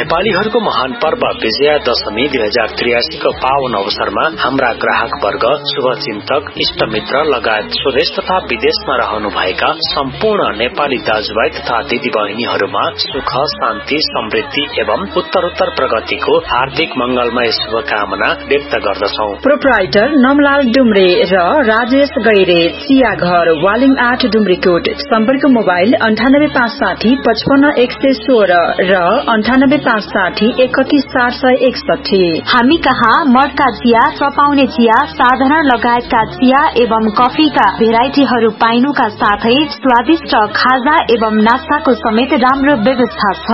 नेपालीहरूको महान पर्व विजया दशमी 2083 को पावन अवसरमा हाम्रा ग्राहक वर्ग, शुभचिन्तक, इष्टमित्र लगायत स्वदेश तथा विदेशमा रहनुभएका सम्पूर्ण नेपाली दाजुभाइ तथा दिदीबहिनीहरूमा सुख, शान्ति, समृद्धि एवं उत्तरोत्तर प्रगतिको हार्दिक मंगलमय शुभकामना व्यक्त गर्दछौ। प्रोप्राइटर नमलाल डुम्रे र राजेश गैरे, चिया घर, वालिङ 8 डुम्रीकोट। सम्पर्क मोबाइल 9856 55116 र 9856 31761। हामी कहाँ मड्का चिया, चपाउने चिया, साधारण लगायतका चिया एवं कफीका भेराइटीहरू पाइनुका साथै स्वादिष्ट खाजा एवं नास्ताको समेत राम्रो व्यवस्था छ।